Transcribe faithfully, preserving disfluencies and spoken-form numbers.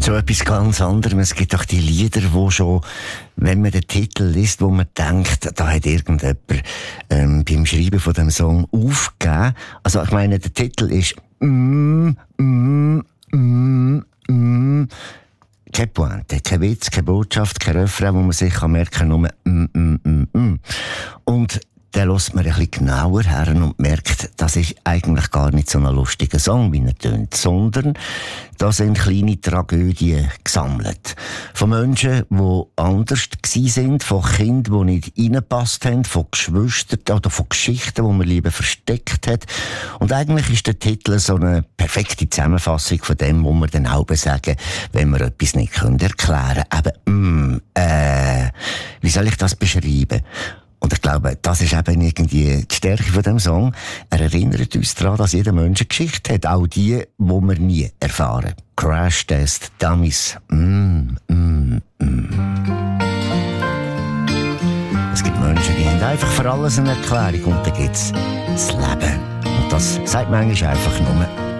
Zu etwas ganz anderem. Es gibt auch die Lieder, wo schon, wenn man den Titel liest, wo man denkt, da hat irgendjemand ähm, beim Schreiben von dem Song aufgegeben. Also ich meine, der Titel ist mm, mm, mm, mm. Keine Pointe, kein Witz, keine Botschaft, kein Refrain, wo man sich merken kann, nur mm, mm, mm, mm. Und dann hört man ein bisschen genauer her und merkt, das ist eigentlich gar nicht so ein lustiger Song, wie er tönt, sondern da sind kleine Tragödien gesammelt. Von Menschen, die anders gewesen sind, von Kindern, die nicht reingepasst haben, von Geschwistern oder von Geschichten, die man lieber versteckt hat. Und eigentlich ist der Titel so eine perfekte Zusammenfassung von dem, was wir dann auch sagen, wenn wir etwas nicht erklären können. Eben, mm, äh, wie soll ich das beschreiben? Und ich glaube, das ist eben irgendwie die Stärke von dem Song. Er erinnert uns daran, dass jeder Mensch eine Geschichte hat. Auch die, die wir nie erfahren. Crash Test Dummies. Mm, mm, mm. Es gibt Menschen, die haben einfach für alles eine Erklärung. Und dann gibt es das Leben. Und das sagt manchmal einfach nur